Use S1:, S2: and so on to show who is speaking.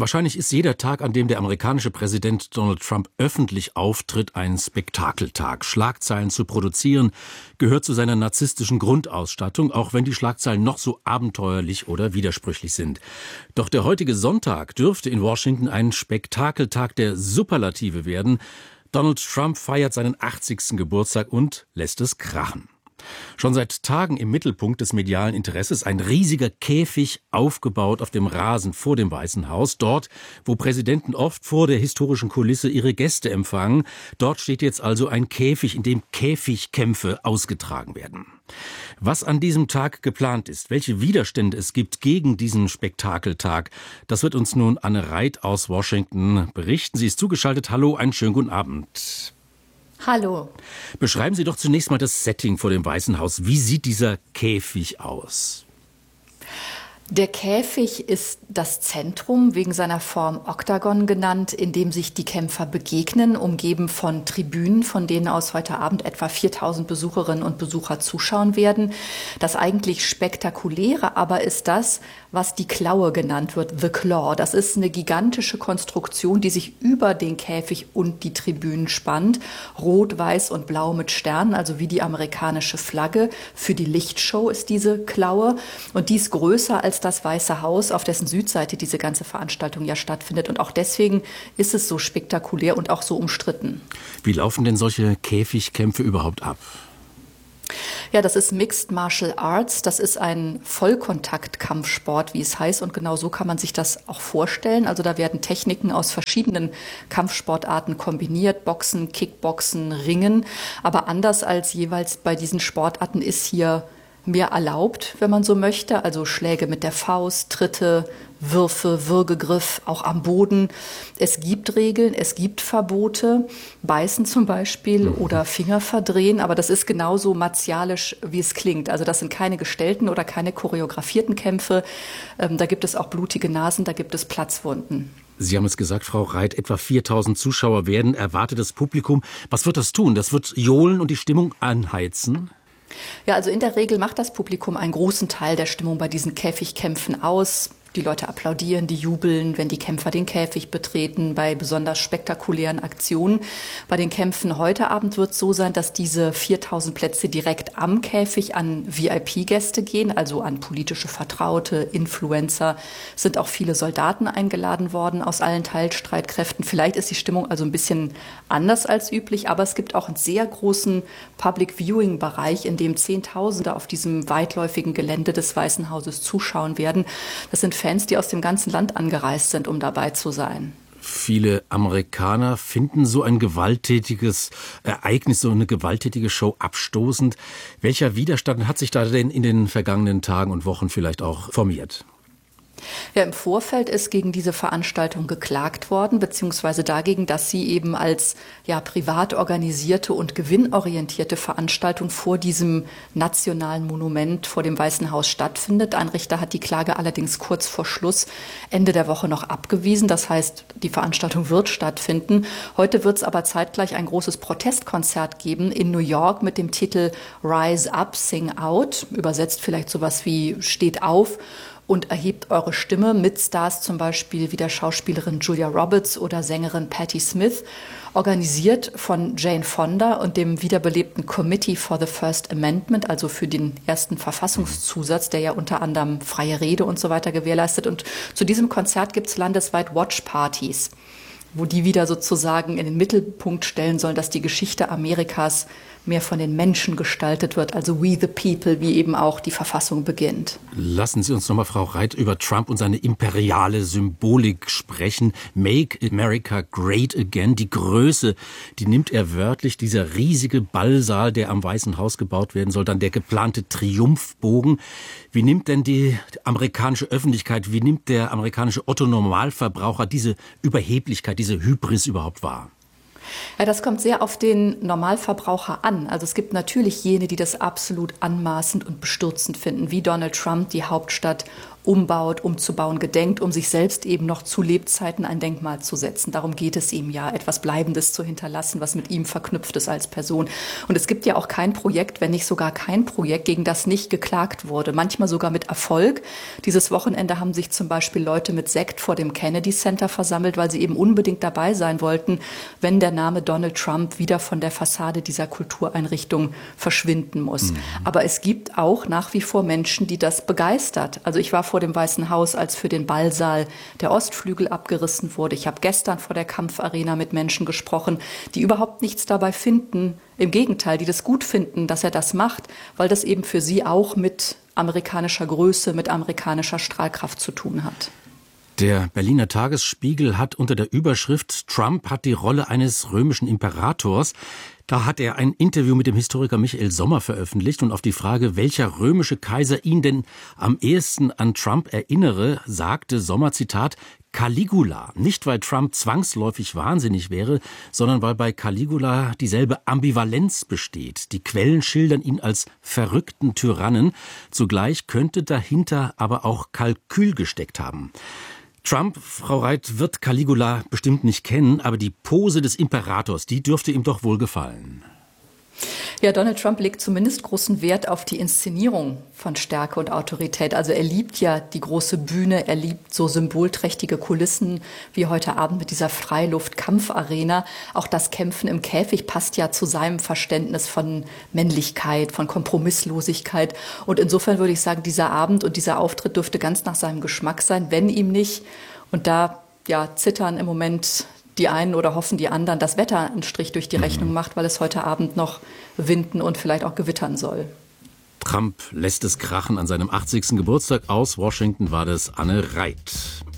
S1: Wahrscheinlich ist jeder Tag, an dem der amerikanische Präsident Donald Trump öffentlich auftritt, ein Spektakeltag. Schlagzeilen zu produzieren gehört zu seiner narzisstischen Grundausstattung, auch wenn die Schlagzeilen noch so abenteuerlich oder widersprüchlich sind. Doch der heutige Sonntag dürfte in Washington ein Spektakeltag der Superlative werden. Donald Trump feiert seinen 80. Geburtstag und lässt es krachen. Schon seit Tagen im Mittelpunkt des medialen Interesses ein riesiger Käfig aufgebaut auf dem Rasen vor dem Weißen Haus. Dort, wo Präsidenten oft vor der historischen Kulisse ihre Gäste empfangen. Dort steht jetzt also ein Käfig, in dem Käfigkämpfe ausgetragen werden. Was an diesem Tag geplant ist, welche Widerstände es gibt gegen diesen Spektakeltag, das wird uns nun Anne Reit aus Washington berichten. Sie ist zugeschaltet. Hallo, einen schönen guten Abend.
S2: Hallo.
S1: Beschreiben Sie doch zunächst mal das Setting vor dem Weißen Haus. Wie sieht dieser Käfig aus?
S2: Der Käfig ist das Zentrum, wegen seiner Form Oktagon genannt, in dem sich die Kämpfer begegnen, umgeben von Tribünen, von denen aus heute Abend etwa 4000 Besucherinnen und Besucher zuschauen werden. Das eigentlich Spektakuläre aber ist das, was die Klaue genannt wird, The Claw. Das ist eine gigantische Konstruktion, die sich über den Käfig und die Tribünen spannt. Rot, weiß und blau mit Sternen, also wie die amerikanische Flagge. Für die Lichtshow ist diese Klaue und die ist größer als das Weiße Haus, auf dessen Südseite diese ganze Veranstaltung ja stattfindet. Und auch deswegen ist es so spektakulär und auch so umstritten.
S1: Wie laufen denn solche Käfigkämpfe überhaupt ab?
S2: Ja, das ist Mixed Martial Arts. Das ist ein Vollkontakt-Kampfsport, wie es heißt. Und genau so kann man sich das auch vorstellen. Also da werden Techniken aus verschiedenen Kampfsportarten kombiniert. Boxen, Kickboxen, Ringen. Aber anders als jeweils bei diesen Sportarten ist hier mehr erlaubt, wenn man so möchte. Also Schläge mit der Faust, Tritte, Würfe, Würgegriff, auch am Boden. Es gibt Regeln, es gibt Verbote, Beißen zum Beispiel oder Finger verdrehen, aber das ist genauso martialisch, wie es klingt. Also das sind keine gestellten oder keine choreografierten Kämpfe. Da gibt es auch blutige Nasen, da gibt es Platzwunden.
S1: Sie haben es gesagt, Frau Reit, etwa 4000 Zuschauer werden erwartet, das Publikum. Was wird das tun? Das wird johlen und die Stimmung anheizen?
S2: Ja, also in der Regel macht das Publikum einen großen Teil der Stimmung bei diesen Käfigkämpfen aus. Die Leute applaudieren, die jubeln, wenn die Kämpfer den Käfig betreten, bei besonders spektakulären Aktionen. Bei den Kämpfen heute Abend wird es so sein, dass diese 4000 Plätze direkt am Käfig an VIP-Gäste gehen, also an politische Vertraute, Influencer. Es sind auch viele Soldaten eingeladen worden aus allen Teilstreitkräften. Vielleicht ist die Stimmung also ein bisschen anders als üblich, aber es gibt auch einen sehr großen Public-Viewing-Bereich, in dem Zehntausende auf diesem weitläufigen Gelände des Weißen Hauses zuschauen werden. Das sind Fans, die aus dem ganzen Land angereist sind, um dabei zu sein.
S1: Viele Amerikaner finden so ein gewalttätiges Ereignis, so eine gewalttätige Show abstoßend. Welcher Widerstand hat sich da denn in den vergangenen Tagen und Wochen vielleicht auch formiert?
S2: Ja, im Vorfeld ist gegen diese Veranstaltung geklagt worden, beziehungsweise dagegen, dass sie eben als privat organisierte und gewinnorientierte Veranstaltung vor diesem nationalen Monument vor dem Weißen Haus stattfindet. Ein Richter hat die Klage allerdings kurz vor Schluss Ende der Woche noch abgewiesen. Das heißt, die Veranstaltung wird stattfinden. Heute wird es aber zeitgleich ein großes Protestkonzert geben in New York mit dem Titel Rise Up, Sing Out. Übersetzt vielleicht sowas wie Steht auf und erhebt eure Stimme, mit Stars zum Beispiel wie der Schauspielerin Julia Roberts oder Sängerin Patti Smith, organisiert von Jane Fonda und dem wiederbelebten Committee for the First Amendment, also für den ersten Verfassungszusatz, der ja unter anderem freie Rede und so weiter gewährleistet. Und zu diesem Konzert gibt es landesweit Watchpartys, wo die wieder sozusagen in den Mittelpunkt stellen sollen, dass die Geschichte Amerikas mehr von den Menschen gestaltet wird, also we the people, wie eben auch die Verfassung beginnt.
S1: Lassen Sie uns nochmal, Frau Reit, über Trump und seine imperiale Symbolik sprechen. Make America Great Again, die Größe, die nimmt er wörtlich, dieser riesige Ballsaal, der am Weißen Haus gebaut werden soll, dann der geplante Triumphbogen. Wie nimmt denn die amerikanische Öffentlichkeit, wie nimmt der amerikanische Otto-Normalverbraucher diese Überheblichkeit, diese Hybris überhaupt wahr?
S2: Ja, das kommt sehr auf den Normalverbraucher an. Also es gibt natürlich jene, die das absolut anmaßend und bestürzend finden, wie Donald Trump die Hauptstadt umbaut, umzubauen gedenkt, um sich selbst eben noch zu Lebzeiten ein Denkmal zu setzen. Darum geht es ihm ja, etwas Bleibendes zu hinterlassen, was mit ihm verknüpft ist als Person. Und es gibt ja auch kein Projekt, wenn nicht sogar kein Projekt, gegen das nicht geklagt wurde. Manchmal sogar mit Erfolg. Dieses Wochenende haben sich zum Beispiel Leute mit Sekt vor dem Kennedy Center versammelt, weil sie eben unbedingt dabei sein wollten, wenn der Name Donald Trump wieder von der Fassade dieser Kultureinrichtung verschwinden muss. Aber es gibt auch nach wie vor Menschen, die das begeistert. Also ich war vor dem Weißen Haus, als für den Ballsaal der Ostflügel abgerissen wurde. Ich habe gestern vor der Kampfarena mit Menschen gesprochen, die überhaupt nichts dabei finden. Im Gegenteil, die das gut finden, dass er das macht, weil das eben für sie auch mit amerikanischer Größe, mit amerikanischer Strahlkraft zu tun hat.
S1: Der Berliner Tagesspiegel hat unter der Überschrift "Trump hat die Rolle eines römischen Imperators", da hat er ein Interview mit dem Historiker Michael Sommer veröffentlicht und auf die Frage, welcher römische Kaiser ihn denn am ehesten an Trump erinnere, sagte Sommer, Zitat, Caligula. Nicht, weil Trump zwangsläufig wahnsinnig wäre, sondern weil bei Caligula dieselbe Ambivalenz besteht. Die Quellen schildern ihn als verrückten Tyrannen. Zugleich könnte dahinter aber auch Kalkül gesteckt haben. Trump, Frau Reit, wird Caligula bestimmt nicht kennen, aber die Pose des Imperators, die dürfte ihm doch wohl gefallen.
S2: Ja, Donald Trump legt zumindest großen Wert auf die Inszenierung von Stärke und Autorität. Also er liebt ja die große Bühne, er liebt so symbolträchtige Kulissen wie heute Abend mit dieser Freiluft-Kampfarena. Auch das Kämpfen im Käfig passt ja zu seinem Verständnis von Männlichkeit, von Kompromisslosigkeit. Und insofern würde ich sagen, dieser Abend und dieser Auftritt dürfte ganz nach seinem Geschmack sein, wenn ihm nicht, und da zittern im Moment die einen oder hoffen die anderen, das Wetter einen Strich durch die Rechnung macht, weil es heute Abend noch winden und vielleicht auch gewittern soll.
S1: Trump lässt es krachen an seinem 80. Geburtstag. Aus Washington war das Anne Reit.